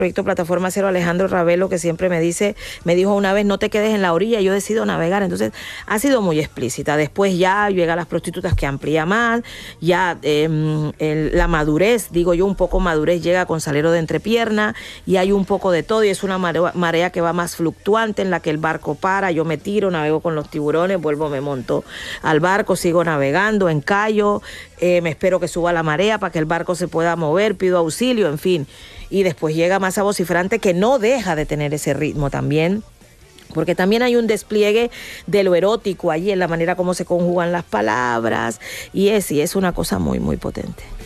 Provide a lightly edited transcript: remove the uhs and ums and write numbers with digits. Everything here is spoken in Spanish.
Proyecto Plataforma Cero, Alejandro Ravelo, que siempre me dijo una vez, no te quedes en la orilla, yo decido navegar. Entonces ha sido muy explícita. Después ya llega a las prostitutas, que amplía más, ya la madurez, digo yo, un poco madurez llega con Salero de entrepierna, y hay un poco de todo, y es una marea que va más fluctuante, en la que el barco para, yo me tiro, navego con los tiburones, vuelvo, me monto al barco, sigo navegando, encallo, me espero que suba la marea para que el barco se pueda mover, pido auxilio, en fin. Y después llega Masa Vociferante, que no deja de tener ese ritmo también, porque también hay un despliegue de lo erótico allí en la manera como se conjugan las palabras, y es una cosa muy, muy potente.